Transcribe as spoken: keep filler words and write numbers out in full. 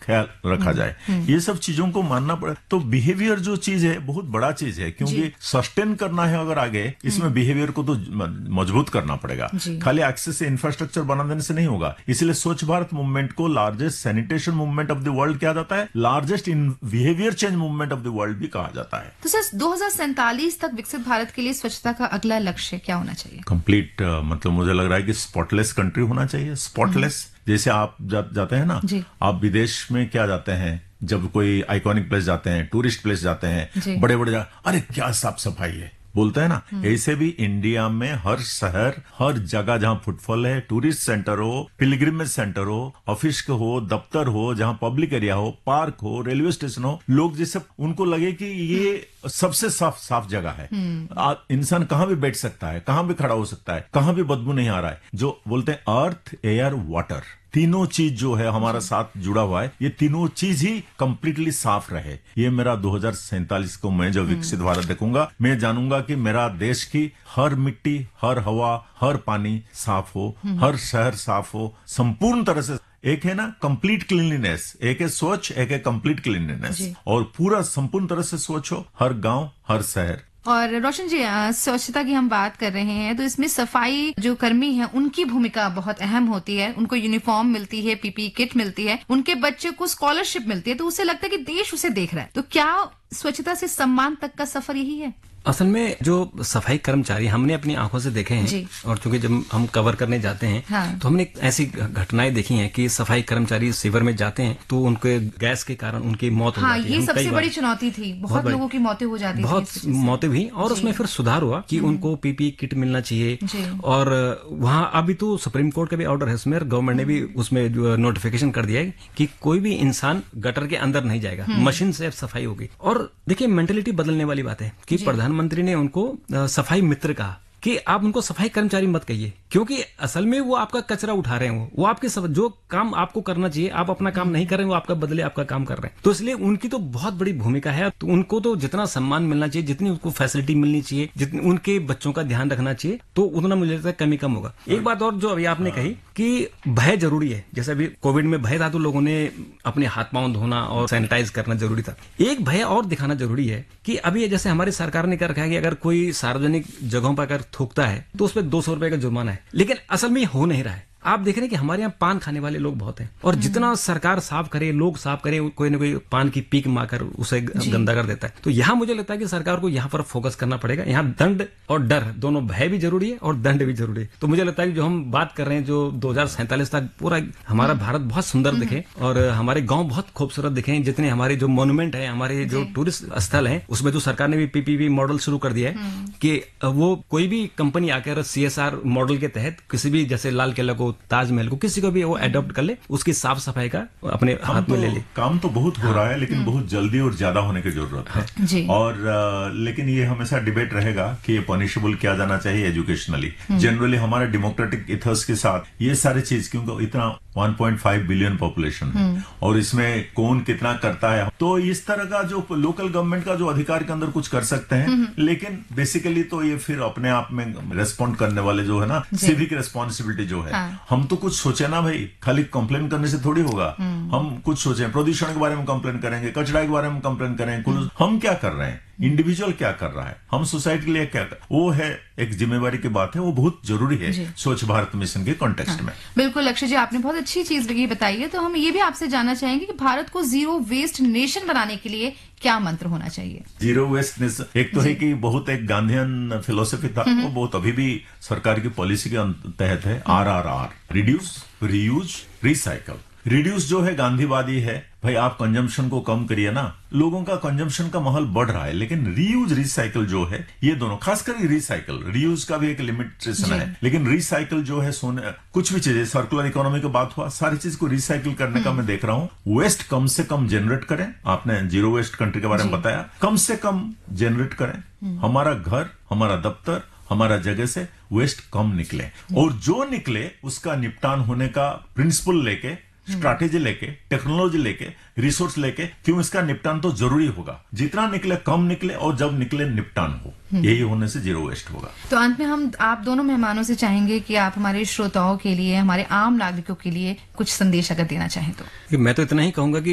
ख्याल रखा जाए। ये सब चीजों को मानना पड़े। तो बिहेवियर जो चीज है बहुत बड़ा चीज है, क्योंकि सस्टेन करना है अगर आगे, इसमें बिहेवियर को तो मजबूत करना पड़ेगा। खाली एक्सेस से इंफ्रास्ट्रक्चर बना देने से नहीं होगा। इसलिए स्वच्छ भारत मूवमेंट को largest sanitation movement of the world किया जाता है, largest in behaviour change movement of the world भी कहा जाता है। तो सर दो हजार सैंतालीस तक विकसित भारत के लिए स्वच्छता का अगला लक्ष्य क्या होना चाहिए? कंप्लीट uh, मतलब मुझे लग रहा है कि स्पॉटलेस कंट्री होना चाहिए। स्पॉटलेस जैसे आप जा, जाते हैं ना, आप विदेश में क्या जाते हैं, जब कोई आइकॉनिक प्लेस जाते हैं, टूरिस्ट प्लेस जाते हैं, बड़े बड़े जा, अरे क्या साफ सफाई है बोलते हैं ना, ऐसे भी इंडिया में हर शहर, हर जगह जहां फुटफॉल है, टूरिस्ट सेंटर हो, पिलग्रिमेज सेंटर हो, ऑफिस के हो, दफ्तर हो, जहां पब्लिक एरिया हो, पार्क हो, रेलवे स्टेशन हो, लोग जिससे उनको लगे कि ये सबसे साफ साफ जगह है, इंसान कहां भी बैठ सकता है, कहां भी खड़ा हो सकता है, कहां भी बदबू नहीं आ रहा है, जो बोलते हैं अर्थ, एयर, वाटर, तीनों चीज जो है हमारा साथ जुड़ा हुआ है, ये तीनों चीज ही कंप्लीटली साफ रहे। ये मेरा दो हजार सैंतालीस को मैं जब विकसित भारत देखूंगा, मैं जानूंगा कि मेरा देश की हर मिट्टी, हर हवा, हर पानी साफ हो, हर शहर साफ हो, संपूर्ण तरह से। एक है ना कंप्लीट क्लीनलीनेस, एक है स्वच्छ, एक है कंप्लीट क्लीनलीनेस, और पूरा संपूर्ण तरह से स्वच्छ हो हर गांव, हर शहर। और रोशन जी, स्वच्छता की हम बात कर रहे हैं तो इसमें सफाई जो कर्मी हैं उनकी भूमिका बहुत अहम होती है। उनको यूनिफॉर्म मिलती है, पीपी किट मिलती है, उनके बच्चे को स्कॉलरशिप मिलती है, तो उसे लगता है कि देश उसे देख रहा है। तो क्या स्वच्छता से सम्मान तक का सफर यही है? असल में जो सफाई कर्मचारी हमने अपनी आंखों से देखे हैं, और चूंकि जब हम कवर करने जाते हैं हाँ। तो हमने ऐसी घटनाएं देखी हैं कि सफाई कर्मचारी सीवर में जाते हैं तो उनके गैस के कारण उनकी मौत हाँ, हो जाती है। ये सबसे बड़ी चुनौती थी, बहुत, बहुत लोगों की मौतें हो जाती थी, बहुत मौतें हुई, और उसमें फिर सुधार हुआ कि उनको पीपी किट मिलना चाहिए। और वहाँ अभी तो सुप्रीम कोर्ट का भी ऑर्डर है उसमें, गवर्नमेंट ने भी उसमें नोटिफिकेशन कर दिया है कि कोई भी इंसान गटर के अंदर नहीं जाएगा, मशीन से सफाई होगी। और देखिए मेंटेलिटी बदलने वाली बात है कि प्रधान मंत्री ने उनको सफाई मित्र कहा कि आप उनको सफाई कर्मचारी मत कहिए, क्योंकि असल में वो आपका कचरा उठा रहे हैं, वो आपके सब, जो काम आपको करना चाहिए आप अपना काम नहीं कर रहे हैं, वो आपका बदले आपका काम कर रहे हैं। तो इसलिए उनकी तो बहुत बड़ी भूमिका है। तो उनको तो जितना सम्मान मिलना चाहिए, जितनी उनको फैसिलिटी मिलनी चाहिए, जितनी उनके बच्चों का ध्यान रखना चाहिए, तो उतना मुझे लगता है कमी कम होगा। एक बात और जो अभी आपने कही कि भय जरूरी है, जैसे अभी कोविड में भय था तो लोगों ने अपने हाथ पांव धोना और सैनिटाइज करना जरूरी था। एक भय और दिखाना जरूरी है कि अभी जैसे हमारी सरकार ने कर रखा है कि अगर कोई सार्वजनिक जगहों पर अगर थूकता है तो उस पर दो सौ रुपए का जुर्माना है, लेकिन असल में हो नहीं रहा है। आप देख रहे हैं कि हमारे यहाँ पान खाने वाले लोग बहुत हैं, और जितना सरकार साफ करे, लोग साफ करे, कोई ना कोई पान की पीक मारकर उसे गंदा कर देता है। तो यहाँ मुझे लगता है कि सरकार को यहाँ पर फोकस करना पड़ेगा। यहाँ दंड और डर दोनों, भय भी जरूरी है और दंड भी जरूरी है। तो मुझे लगता है कि जो हम बात कर रहे हैं, जो दो हजार सैंतालीस तक पूरा हमारा भारत बहुत सुंदर दिखे और हमारे गाँव बहुत खूबसूरत दिखे, जितने हमारे जो मोन्यूमेंट है, हमारे जो टूरिस्ट स्थल है, उसमें जो सरकार ने भी पीपीपी मॉडल शुरू कर दिया है कि वो कोई भी कंपनी आकर सीएसआर मॉडल के तहत किसी भी, जैसे लाल किला को, ताजमहल को, किसी को भी वो अडॉप्ट कर ले, उसकी साफ सफाई का अपने हाथ में ले ले। काम तो बहुत हो रहा है, लेकिन बहुत जल्दी और ज्यादा होने की जरूरत है। और आ, लेकिन ये हमेशा डिबेट रहेगा कि ये पनिशेबल किया जाना चाहिए एजुकेशनली। जनरली हमारे डेमोक्रेटिक इथर्स के साथ ये सारी चीज, क्योंकि इतना एक पॉइंट पाँच बिलियन पॉपुलेशन है और इसमें कौन कितना करता है, तो इस तरह का जो लोकल गवर्नमेंट का जो अधिकार के अंदर कुछ कर सकते हैं, लेकिन बेसिकली तो ये फिर अपने आप में रेस्पॉन्ड करने वाले जो है ना, सिविक रिस्पॉन्सिबिलिटी जो है, हम तो कुछ सोचे ना भाई, खाली कंप्लेन करने से थोड़ी होगा। हम कुछ सोचे, प्रदूषण के बारे में कंप्लेन करेंगे, कचरा के बारे में कंप्लेन करेंगे, हम क्या कर रहे हैं, इंडिविजुअल क्या कर रहा है, हम सोसाइटी के लिए क्या कर, वो है एक जिम्मेवारी की बात है, वो बहुत जरूरी है स्वच्छ भारत मिशन के कॉन्टेक्स्ट में। बिल्कुल लक्ष्य जी, आपने बहुत अच्छी चीज बताई है। तो हम ये भी आपसे जानना चाहेंगे कि भारत को जीरो वेस्ट नेशन बनाने के लिए क्या मंत्र होना चाहिए? जीरो वेस्ट नेशन एक तो है कि बहुत एक गांधीयन फिलोसफी था, वो बहुत अभी भी सरकार की पॉलिसी के तहत है, are are are, reduce, reuse, recycle. Reduce जो है गांधीवादी है, भाई आप कंजम्पशन को कम करिए ना, लोगों का कंजम्पशन का माहौल बढ़ रहा है। लेकिन रीयूज, रिसाइकल जो है, ये दोनों, खासकर रिसाइकल, रीयूज का भी एक लिमिटेशन है, लेकिन रिसाइकल जो है, सोने कुछ भी चीजें, सर्कुलर इकोनॉमी की बात हुआ, सारी चीज को रिसाइकिल करने का मैं देख रहा हूँ। वेस्ट कम से कम जनरेट करें, आपने जीरो वेस्ट कंट्री के बारे में बताया, कम से कम जनरेट करें, हमारा घर, हमारा दफ्तर, हमारा जगह से वेस्ट कम निकले, और जो निकले उसका निपटान होने का प्रिंसिपल लेके, स्ट्रैटेजी लेके, टेक्नोलॉजी लेके, रिसोर्स लेके, क्यों इसका निपटान तो जरूरी होगा, जितना निकले कम निकले, और जब निकले निपटान हो, यही होने से जीरो वेस्ट होगा। तो अंत में हम आप दोनों मेहमानों से चाहेंगे कि आप हमारे श्रोताओं के लिए, हमारे आम नागरिकों के लिए कुछ संदेश अगर देना चाहें तो। मैं तो इतना ही कहूंगा कि